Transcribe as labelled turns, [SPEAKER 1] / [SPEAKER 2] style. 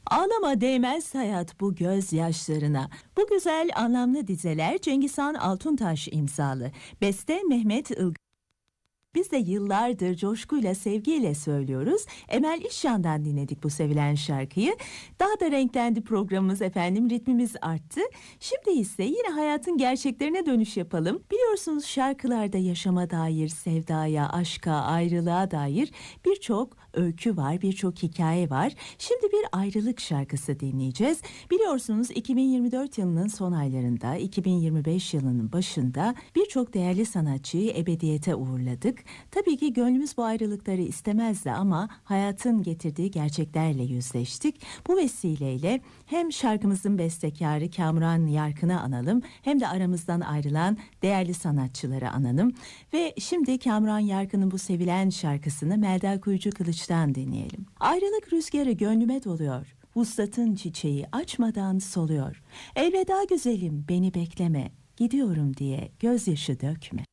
[SPEAKER 1] Ağlama değmez hayat bu gözyaşlarına. Bu güzel anlamlı dizeler Cengizhan Altuntaş imzalı. Beste Mehmet Ilgaz. Biz de yıllardır coşkuyla, sevgiyle söylüyoruz. Emel İşcan'dan dinledik bu sevilen şarkıyı. Daha da renklendi programımız efendim, ritmimiz arttı. Şimdi ise yine hayatın gerçeklerine dönüş yapalım. Biliyorsunuz şarkılarda yaşama dair, sevdaya, aşka, ayrılığa dair birçok öykü var, birçok hikaye var. Şimdi bir ayrılık şarkısı dinleyeceğiz. Biliyorsunuz 2024 yılının son aylarında, 2025 yılının başında birçok değerli sanatçıyı ebediyete uğurladık. Tabii ki gönlümüz bu ayrılıkları istemezdi ama hayatın getirdiği gerçeklerle yüzleştik. Bu vesileyle hem şarkımızın bestekarı Kamuran Yarkın'ı analım hem de aramızdan ayrılan değerli sanatçıları analım. Ve şimdi Kamuran Yarkın'ın bu sevilen şarkısını Melda Kuyucu Kılıç'tan dinleyelim. Ayrılık rüzgarı gönlüme doluyor. Vuslatın çiçeği açmadan soluyor. Elveda güzelim beni bekleme. Gidiyorum diye gözyaşı dökme.